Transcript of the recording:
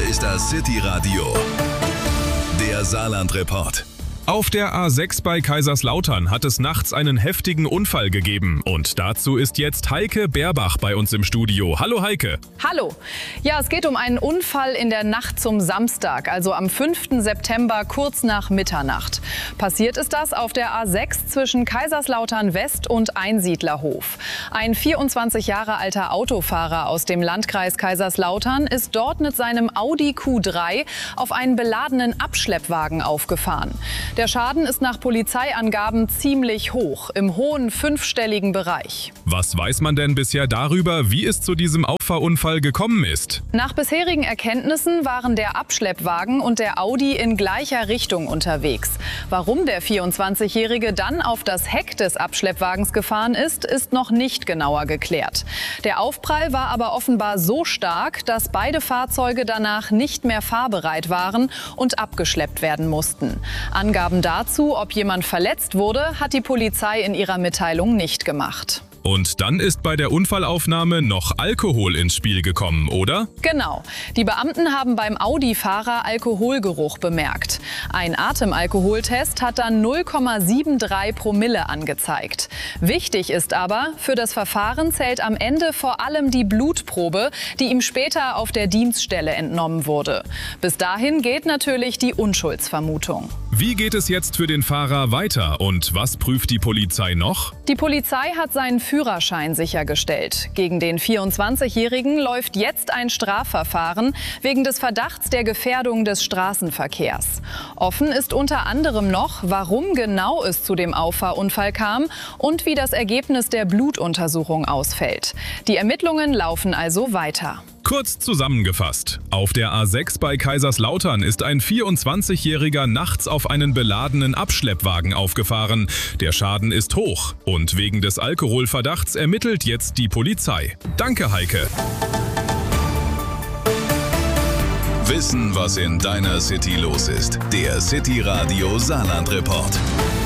ist das City Radio, der Saarland-Report. Auf der A6 bei Kaiserslautern hat es nachts einen heftigen Unfall gegeben. Und dazu ist jetzt Heike Berbach bei uns im Studio. Hallo Heike. Hallo. Ja, es geht um einen Unfall in der Nacht zum Samstag, also am 5. September kurz nach Mitternacht. Passiert ist das auf der A6 zwischen Kaiserslautern West und Einsiedlerhof. Ein 24 Jahre alter Autofahrer aus dem Landkreis Kaiserslautern ist dort mit seinem Audi Q3 auf einen beladenen Abschleppwagen aufgefahren. Der Schaden ist nach Polizeiangaben ziemlich hoch, im hohen fünfstelligen Bereich. Was weiß man denn bisher darüber, wie es zu diesem Auffahrunfall gekommen ist? Nach bisherigen Erkenntnissen waren der Abschleppwagen und der Audi in gleicher Richtung unterwegs. Warum der 24-Jährige dann auf das Heck des Abschleppwagens gefahren ist, ist noch nicht genauer geklärt. Der Aufprall war aber offenbar so stark, dass beide Fahrzeuge danach nicht mehr fahrbereit waren und abgeschleppt werden mussten. Angaben dazu, ob jemand verletzt wurde, hat die Polizei in ihrer Mitteilung nicht gemacht. Und dann ist bei der Unfallaufnahme noch Alkohol ins Spiel gekommen, oder? Genau. Die Beamten haben beim Audi-Fahrer Alkoholgeruch bemerkt. Ein Atemalkoholtest hat dann 0,73 Promille angezeigt. Wichtig ist aber, für das Verfahren zählt am Ende vor allem die Blutprobe, die ihm später auf der Dienststelle entnommen wurde. Bis dahin gilt natürlich die Unschuldsvermutung. Wie geht es jetzt für den Fahrer weiter und was prüft die Polizei noch? Die Polizei hat seinen Führerschein sichergestellt. Gegen den 24-Jährigen läuft jetzt ein Strafverfahren wegen des Verdachts der Gefährdung des Straßenverkehrs. Offen ist unter anderem noch, warum genau es zu dem Auffahrunfall kam und wie das Ergebnis der Blutuntersuchung ausfällt. Die Ermittlungen laufen also weiter. Kurz zusammengefasst, auf der A6 bei Kaiserslautern ist ein 24-Jähriger nachts auf einen beladenen Abschleppwagen aufgefahren. Der Schaden ist hoch und wegen des Alkoholverdachts ermittelt jetzt die Polizei. Danke, Heike. Wissen, was in deiner City los ist. Der City Radio Saarland-Report.